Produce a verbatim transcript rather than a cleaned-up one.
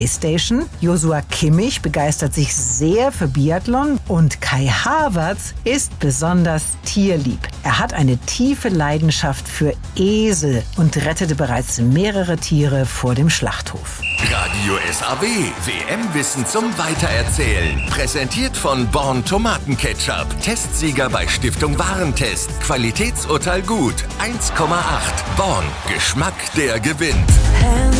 Station. Joshua Kimmich begeistert sich sehr für Biathlon und Kai Havertz ist besonders tierlieb. Er hat eine tiefe Leidenschaft für Esel und rettete bereits mehrere Tiere vor dem Schlachthof. Radio S A W, W M-Wissen zum Weitererzählen. Präsentiert von Born Tomatenketchup. Testsieger bei Stiftung Warentest. Qualitätsurteil gut. eins Komma acht. Born. Geschmack, der gewinnt.